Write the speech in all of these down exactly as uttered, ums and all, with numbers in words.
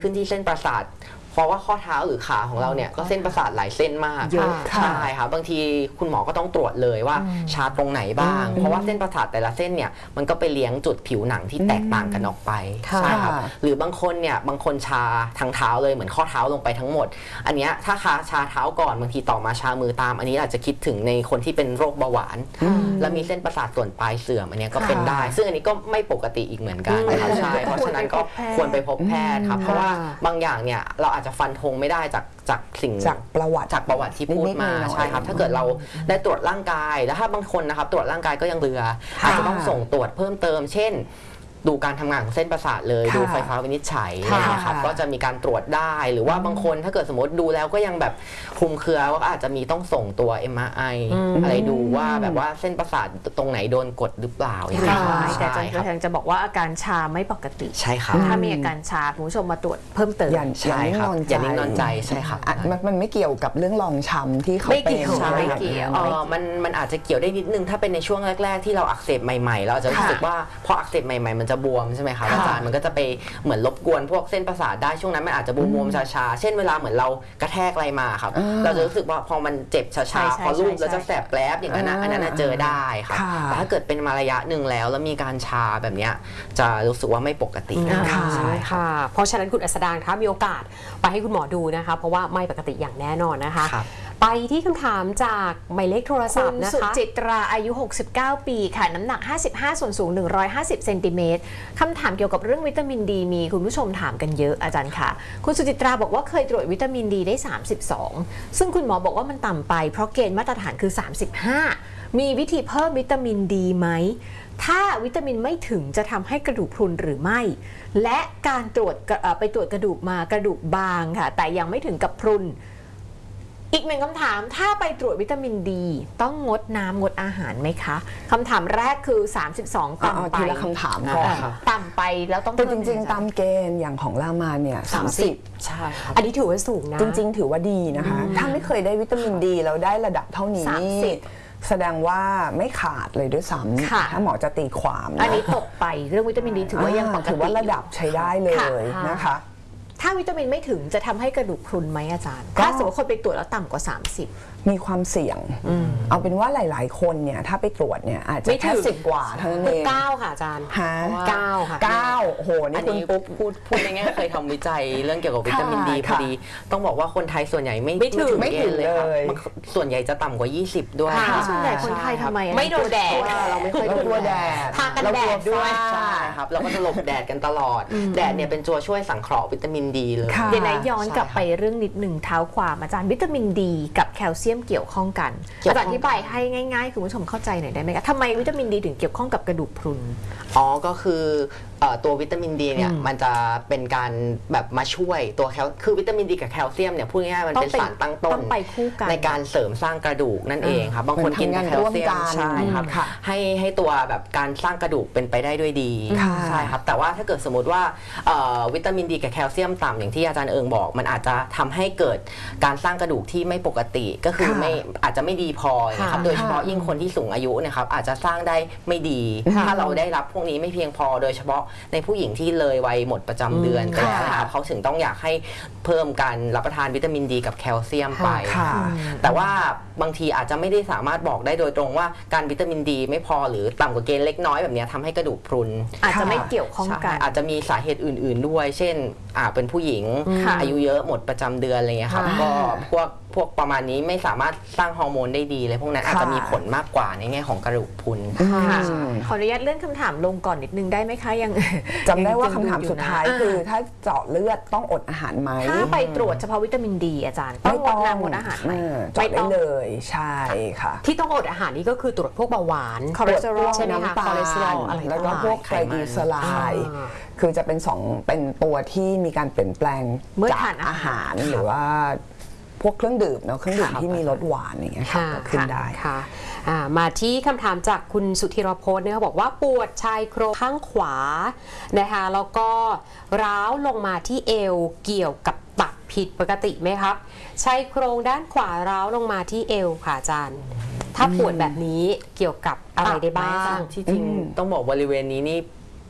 ขึ้นที่เส้นประสาทเพราะว่าข้อเท้าหรือขาของเราเนี่ยก็เส้นประสาทหลายเส้นมากใช่ค่ะบางทีคุณหมอก็ต้องตรวจเลยว่าชาตรงไหนบ้างเพราะว่าเส้นประสาทแต่ละเส้นเนี่ยมันก็ไปเลี้ยงจุดผิวหนังที่แตกต่างกันออกไปใช่ครับหรือบางคนเนี่ยบางคนชาทั้งเท้าเลยเหมือนข้อเท้าลงไปทั้งหมดอันนี้ถ้าขาชาเท้าก่อนบางทีต่อมาชามือตามอันนี้อาจจะคิดถึงในคนที่เป็นโรคเบาหวานแล้วมีเส้นประสาทส่วนปลายเสื่อมอันนี้ก็เป็นได้ซึ่งอันนี้ก็ไม่ปกติอีกเหมือนกันนะคะใช่เพราะฉะนั้นก็ควรไปพบแพทย์ครับเพราะว่าบางอย่างเนี่ยเราอาจจะฟันธงไม่ได้จากจากสิ่งจากประวัติจากประวัติที่พูดมาใช่ครับถ้าเกิดเราได้ตรวจร่างกายแล้วถ้าบางคนนะครับตรวจร่างกายก็ยังเรืออาจจะต้องส่งตรวจเพิ่มเติมเช่นดูการทำงานของเส้นประสาทเลยดูไฟฟ้าวินิจฉัยนะครับก็จะมีการตรวจได้หรือว่าบางคนถ้าเกิดสมมติดูแล้วก็ยังแบบคลุมเครือก็อาจจะมีต้องส่งตัว เอ็ม อาร์ ไอ อะไรดูว่าแบบว่าเส้นประสาทตรงไหนโดนกดหรือเปล่าอย่างนี้แต่อาจารย์กระทังจะบอกว่าอาการชาไม่ปกติใช่ครับถ้ามีอาการชาคุณผู้ชมมาตรวจเพิ่มเติมใช่ครับอย่านิ่งนอนใจใช่ครับมันไม่เกี่ยวกับเรื่องรองช้ำที่เขาเป็นไม่เกี่ยวมันมันอาจจะเกี่ยวได้นิดนึงถ้าเป็นในช่วงแรกๆที่เราอักเสบใหม่ๆเราจะรู้สึกว่าพออักเสบใหม่ๆมันจะบวมใช่ไหมครับอาจารย์มันก็จะไปเหมือนรบกวนพวกเส้นประสาทได้ช่วงนั้นมันอาจจะบวมๆชาๆเช่นเวลาเหมือนเรากระแทกอะไรมาครับเราจะรู้สึกว่าพอมันเจ็บชาๆพอลูบแล้วจะแสบแปลบอย่างนั้นอันนั้นเจอได้ครับแต่ถ้าเกิดเป็นมาระยะหนึ่งแล้วแล้วมีการชาแบบนี้จะรู้สึกว่าไม่ปกติใช่ค่ะเพราะฉะนั้นคุณอัสดางคะมีโอกาสไปให้คุณหมอดูนะคะเพราะว่าไม่ปกติอย่างแน่นอนนะคะไปที่คำถามจากหมายเลขโทรศัพท์นะคะสุจิตราอายุหกสิบเก้าปีค่ะน้ำหนักห้าสิบห้าส่วนสูงหนึ่งร้อยห้าสิบเซนติเมตรคำถามเกี่ยวกับเรื่องวิตามินดีมีคุณผู้ชมถามกันเยอะอาจารย์ค่ะคุณสุจิตราบอกว่าเคยตรวจวิตามินดีได้สามสิบสองซึ่งคุณหมอบอกว่ามันต่ำไปเพราะเกณฑ์มาตรฐานคือสามสิบห้ามีวิธีเพิ่มวิตามินดีไหมถ้าวิตามินไม่ถึงจะทำให้กระดูกพรุนหรือไม่และการตรวจไปตรวจกระดูกมากระดูกบางค่ะแต่ยังไม่ถึงกับพรุนอีกหนึ่งคำถามถ้าไปตรวจวิตามินดีต้องงดน้ำงดอาหารไหมคะคำถามแรกคือสามสิบสองต่ำไปทีละคำถามก่อนต่ำไปแล้วต้องแต่จริงๆตามเกณฑ์อย่างของรามาเนี่ยสามสิบใช่อันนี้ถือว่าสูงนะจริงๆถือว่าดีนะคะถ้าไม่เคยได้วิตามินดีแล้วได้ระดับเท่านี้แสดงว่าไม่ขาดเลยด้วยซ้ำถ้าหมอจะตีความอันนี้ตกไปเรื่องวิตามินดีถือว่ายังปกติถือว่าระดับใช้ได้เลยนะคะถ้าวิตามินไม่ถึงจะทำให้กระดูกพรุนไหมอาจารย์ถ้าสมมติคนไปตรวจแล้วต่ำกว่าสามสิบมีความเสี่ยงเอาเป็นว่าหลายๆคนเนี่ยถ้าไปตรวจเนี่ยอาจจะแค่สิบกว่าเท่านั้นเองเก้าค่ะอาจารย์เก้าค่ะเก้าโหนี่คุณปุ๊บพูดพูดในแง่เคยทำวิจัยเรื่องเกี่ยวกับวิตามินดีพอดีต้องบอกว่าคนไทยส่วนใหญ่ไม่ถึงไม่ถึงเลยส่วนใหญ่จะต่ำกว่ายี่สิบด้วยส่วนใหญ่คนไทยทำไมไม่โดนแดดเราไม่ค่อยโดนแดดทากันแดดด้วยใช่ครับเราก็จะหลบแดดกันตลอดแดดเนี่ยเป็นตัวช่วยสังเคราะห์วิตามินดีเลยเดี๋ยวนะย้อนกลับไปเรื่องนิดหนึ่งเท้าความอาจารย์วิตามินดีกับแคลเซียมเกี่ยวข้องกันอาจารย์อธิบายให้ง่ายๆคุณผู้ชมเข้าใจหน่อยได้ไหมคะทำไมวิตามินดีถึงเกี่ยวข้องกับกระดูกพรุนอ๋อก็คือตัววิตามินดีเนี่ยมันจะเป็นการแบบมาช่วยตัวแคลคือวิตามินดีกับแคลเซียมเนี่ยพูดง่ายๆมันเป็นสารตั้งต้นในการเสริมสร้างกระดูกนั่นเองครับบางคนกินแคลเซียมใช่ครับให้ให้ตัวแบบการสร้างกระดูกเป็นไปได้ด้วยดีใช่ครับแต่ว่าถ้าเกิดสมมติว่าวิตามินดีกับแคลเซียมต่ำอย่างที่อาจารย์เอิงบอกมันอาจจะทำให้เกิดการสร้างกระดูกที่ไม่ปกติก็คือไม่อาจจะไม่ดีพอนะครับโดยเฉพาะยิ่งคนที่สูงอายุนะครับอาจจะสร้างได้ไม่ดีถ้าเราได้รับพวกนี้ไม่เพียงพอโดยเฉพาะในผู้หญิงที่เลยวัยหมดประจำเดือนไปแล้วนะครับเขาถึงต้องอยากให้เพิ่มการรับประทานวิตามินดีกับแคลเซียมไปแต่ว่าบางทีอาจจะไม่ได้สามารถบอกได้โดยตรงว่าการวิตามินดีไม่พอหรือต่ำกว่าเกณฑ์เล็กน้อยแบบนี้ทำให้กระดูกพรุนอาจจะไม่เกี่ยวข้องกันอาจจะมีสาเหตุอื่นๆด้วยเช่นเป็นผู้หญิงอายุเยอะหมดประจำเดือนอะไรเงี้ยครับก็พวกพวกประมาณนี้ไม่สามารถสร้างฮอร์โมนได้ดีเลยพวกนั้นอาจจะมีผลมากกว่าในแง่ของกระดูกพรุนขออนุญาตเลื่อนคำถามลงก่อนนิดนึงได้ไหมคะยังจำได้ว่าคำถามสุดท้ายคือถ้าเจาะเลือดต้องอดอาหารไหมถ้าไปตรวจเฉพาะวิตามินดีอาจารย์ต้องอดน้ำอดอาหารไหมเจาะได้เลยใช่ค่ะที่ต้องอดอาหารนี่ก็คือตรวจพวกเบาหวานคอเลสเตอรอลใช่ไหมคะคอเลสเตอรอลแล้วก็พวกไตรกลีเซอไรด์คือจะเป็นสองเป็นตัวที่มีการเปลี่ยนแปลงจากอาหารหรือว่าพวกเครื่องดื่มเนาะเครื่องดื่มที่มีรสหวานอย่างเงี้ยค่ะขึ้นได้ค่ะมาที่คำถามจากคุณสุธีรพจน์เนี่ยเขาบอกว่าปวดชายโครงข้างขวานะคะแล้วก็ร้าวลงมาที่เอวเกี่ยวกับตับผิดปกติไหมครับชายโครงด้านขวาร้าวลงมาที่เอวค่ะอาจารย์ถ้าปวดแบบนี้เกี่ยวกับอะไรได้บ้างที่จริงต้องบอกบริเวณนี้นี่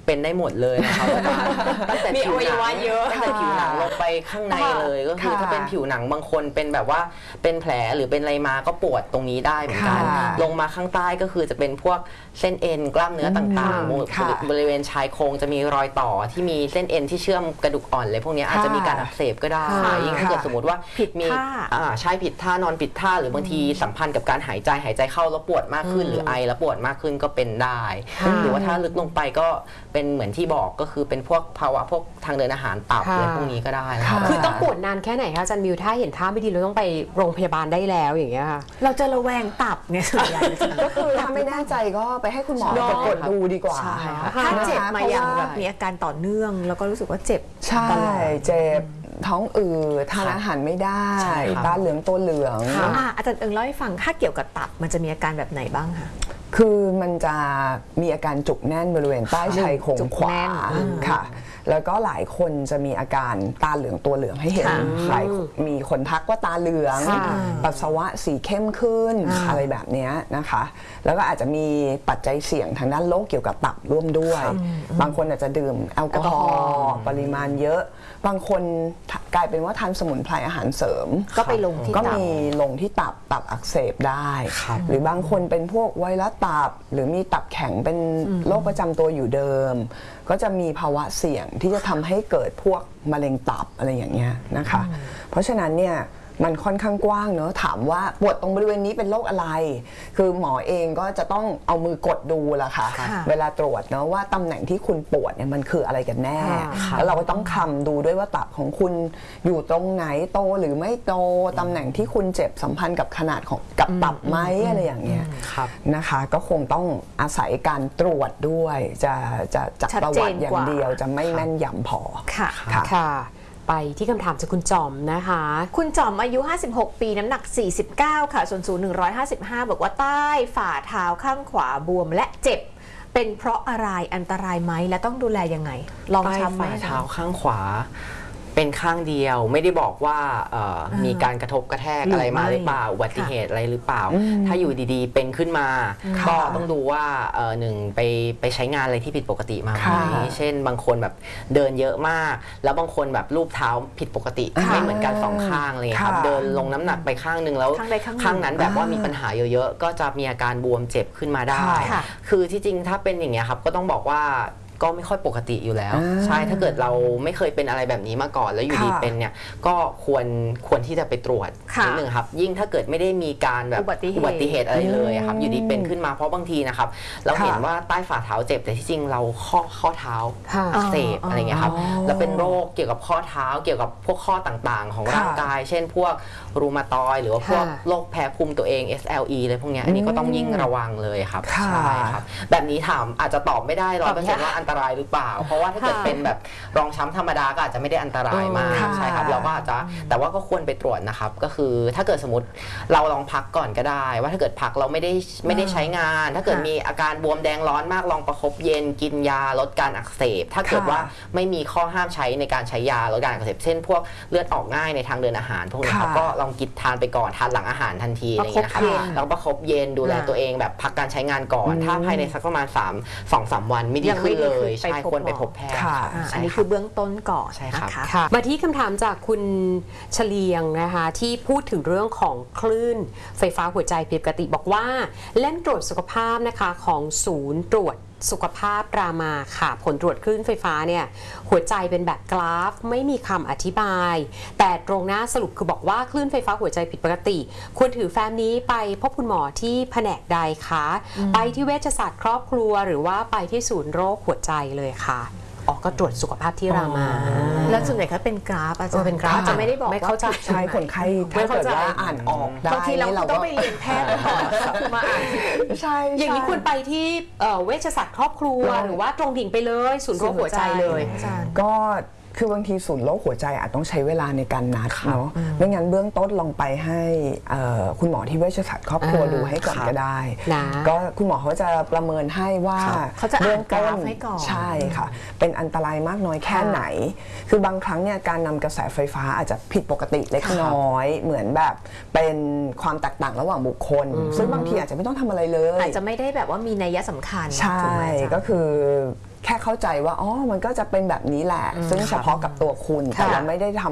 เป็นได้หมดเลยนะครับตั้งแต่ผิวหนังเยอะตั้งแต่ผิวหนังลงไปข้างในเลยก็คือถ้าเป็นผิวหนังบางคนเป็นแบบว่าเป็นแผลหรือเป็นอะไรมาก็ปวดตรงนี้ได้เหมือนกันลงมาข้างใต้ก็คือจะเป็นพวกเส้นเอ็นกล้ามเนื้อต่างๆบริเวณชายโครงจะมีรอยต่อที่มีเส้นเอ็นที่เชื่อมกระดูกอ่อนเลยพวกนี้อาจจะมีการอักเสบก็ได้ยิ่งถ้าเกิดสมมติว่าผิดท่าใช่ผิดท่านอนผิดท่าหรือบางทีสัมพันธ์กับการหายใจหายใจเข้าแล้วปวดมากขึ้นหรือไอแล้วปวดมากขึ้นก็เป็นได้หรือว่าถ้าลึกลงไปก็เป็นเหมือนที่บอกก็คือเป็นพวกภาวะพวกทางเดินอาหารตับอะไรพวกนี้ก็ได้คือต้องปวดนานแค่ไหนคะอาจารย์มิวถ้าเห็นท่าไม่ดีเราต้องไปโรงพยาบาลได้แล้วอย่างเงี้ยค่ะเราจะระแวงตับไงส่วนใหญ่ก็คือถ้าไม่แน่ใจก็ไปให้คุณหมอกดดูดีกว่าถ้าเจ็บมาอย่างแบบมีอาการต่อเนื่องแล้วก็รู้สึกว่าเจ็บใช่เจ็บท้องอืดทานอาหารไม่ได้ตาเหลืองตัวเหลืองอาจารย์เอิงเล่าให้ฟังถ้าเกี่ยวกับตับมันจะมีอาการแบบไหนบ้างคะคือมันจะมีอาการจุกแน่นบริเวณใต้ชายโครงขวาค่ะแล้วก็หลายคนจะมีอาการตาเหลืองตัวเหลืองให้เห็นหลายมีคนทักว่าตาเหลืองปัสสาวะสีเข้มขึ้นอะไรแบบนี้นะคะแล้วก็อาจจะมีปัจจัยเสี่ยงทางด้านโรคเกี่ยวกับตับร่วมด้วยบางคนอาจจะดื่มแอลกอฮอล์ปริมาณเยอะบางคนกลายเป็นว่าทานสมุนไพรอาหารเสริมก็ไปลงที่ก็มีลงที่ตับตับอักเสบได้หรือบางคนเป็นพวกไวรัสตับหรือมีตับแข็งเป็นโรคประจำตัวอยู่เดิมก็จะมีภาวะเสี่ยงที่จะทำให้เกิดพวกมะเร็งตับอะไรอย่างเงี้ยนะคะเพราะฉะนั้นเนี่ยมันค่อนข้างกว้างเนอะถามว่าปวดตรงบริเวณนี้เป็นโรคอะไรคือหมอเองก็จะต้องเอามือกดดูล่ะค่ะเวลาตรวจเนอะว่าตำแหน่งที่คุณปวดเนี่ยมันคืออะไรกันแน่แล้วเราก็ต้องคำดูด้วยว่าตับของคุณอยู่ตรงไหนโตหรือไม่โตตำแหน่งที่คุณเจ็บสัมพันธ์กับขนาดของกับตับไหมอะไรอย่างเงี้ยนะคะก็คงต้องอาศัยการตรวจด้วยจะจะจับประวัติอย่างเดียวจะไม่แม่นยำพอค่ะค่ะไปที่คำถามจากคุณจอมนะคะคุณจอมอายุห้าสิบหกปีน้ำหนักสี่สิบเก้าค่ะส่วนสูงหนึ่งร้อยห้าสิบห้าบอกว่าใต้ฝ่าเท้าข้างขวาบวมและเจ็บเป็นเพราะอะไรอันตรายไหมและต้องดูแลยังไงลองช้ำฝ่าเท้าข้างขวาเป็นข้างเดียวไม่ได้บอกว่ามีการกระทบกระแทกอะไรมาหรือเปล่าอุบัติเหตุอะไรหรือเปล่าถ้าอยู่ดีๆเป็นขึ้นมาก็ต้องดูว่าหนึ่งไปไปใช้งานอะไรที่ผิดปกติมาไหมเช่นบางคนแบบเดินเยอะมากแล้วบางคนแบบรูปเท้าผิดปกติไม่เหมือนกันสองข้างเลยครับเดินลงน้ำหนักไปข้างหนึ่งแล้วข้างนั้นแบบว่ามีปัญหาเยอะๆก็จะมีอาการบวมเจ็บขึ้นมาได้คือที่จริงถ้าเป็นอย่างเงี้ยครับก็ต้องบอกว่าก็ไม่ค่อยปกติอยู่แล้วใช่ถ้าเกิดเราไม่เคยเป็นอะไรแบบนี้มาก่อนแล้วอยู่ดีเป็นเนี่ยก็ควรควรที่จะไปตรวจนิดนึงครับยิ่งถ้าเกิดไม่ได้มีการแบบอุบัติเหตุอะไรเลยครับอยู่ดีเป็นขึ้นมาเพราะบางทีนะครับเราเห็นว่าใต้ฝ่าเท้าเจ็บแต่ที่จริงเราข้อข้อเท้าอักเสบอะไรเงี้ยครับแล้วเป็นโรคเกี่ยวกับข้อเท้าเกี่ยวกับพวกข้อต่างๆของร่างกายเช่นพวกรูมาตอยหรือว่าพวกโรคแพ้ภูมิตัวเอง เอส แอล อี เลยพวกนี้อันนี้ก็ต้องยิ่งระวังเลยครับใช่ครับแบบนี้ถามอาจจะตอบไม่ได้ร้อยเปอร์เซ็นต์ว่าอันตรายหรือเปล่าเพราะว่าถ้าเกิดเป็นแบบรองช้ำธรรมดาก็อาจจะไม่ได้อันตรายมากใช่ครับเราก็อาจจะแต่ว่าก็ควรไปตรวจนะครับก็คือถ้าเกิดสมมติเราลองพักก่อนก็ได้ว่าถ้าเกิดพักเราไม่ได้ไม่ได้ใช้งานถ้าเกิดมีอาการบวมแดงร้อนมากลองประคบเย็นกินยาลดการอักเสบถ้าเกิดว่าไม่มีข้อห้ามใช้ในการใช้ยาลดการอักเสบเช่นพวกเลือดออกง่ายในทางเดินอาหารพวกนี้ครับก็ลองกินทานไปก่อนทานหลังอาหารทันทีอะไรอย่างเงี้ยครับแล้วประคบเย็นดูแลตัวเองแบบพักการใช้งานก่อนถ้าภายในสักประมาณสาม สอง สามวันไม่ดีขึ้นเลยใช่ควรไปพบแพทย์อันนี้คือเบื้องต้นก่อนใช่ครับมาที่คำถามจากคุณเฉลียงนะคะที่พูดถึงเรื่องของคลื่นไฟฟ้าหัวใจผิดปกติบอกว่าเล่นตรวจสุขภาพนะคะของศูนย์ตรวจสุขภาพรามาค่ะผลตรวจคลื่นไฟฟ้าเนี่ยหัวใจเป็นแบบกราฟไม่มีคำอธิบายแต่ตรงหน้าสรุปคือบอกว่าคลื่นไฟฟ้าหัวใจผิดปกติควรถือแฟ้มนี้ไปพบคุณหมอที่แผนกใดคะไปที่เวชศาสตร์ครอบครัวหรือว่าไปที่ศูนย์โรคหัวใจเลยค่ะออกก็ตรวจสุขภาพที่รามาแล้วส่วนใหญ่ก็เป็นกราฟอาจารย์เป็นกราฟจะไม่ได้บอกไม่เข้าใจใช่คนไข้ถ้าเกิดว่าอ่านออกได้บางทีเราต้องไปเรียนแพทย์ก่อนมาอ่านใช่อย่างนี้ควรไปที่เวชศาสตร์ครอบครัวหรือว่าตรงดิ่งไปเลยศูนย์โรคหัวใจเลยก็คือบางทีศูนย์โรคหัวใจอาจต้องใช้เวลาในการนัดเนาะไม่งั้นเบื้องต้นลองไปให้คุณหมอที่เวชศาสตร์ครอบครัวดูให้ก่อนก็ได้ก็คุณหมอเขาจะประเมินให้ว่าเขาจะอ่านกราฟให้ก่อนใช่ค่ะเป็นอันตรายมากน้อยแค่ไหนคือบางครั้งเนี่ยการนำกระแสไฟฟ้าอาจจะผิดปกติเล็กน้อยเหมือนแบบเป็นความแตกต่างระหว่างบุคคลซึ่งบางทีอาจจะไม่ต้องทำอะไรเลยอาจจะไม่ได้แบบว่ามีนัยสำคัญใช่ก็คือแค่ค่เข้าใจว่าอ๋อมันก็จะเป็นแบบนี้แหละซึ่งเฉพาะกับตัวคุณแต่เราไม่ได้ทำ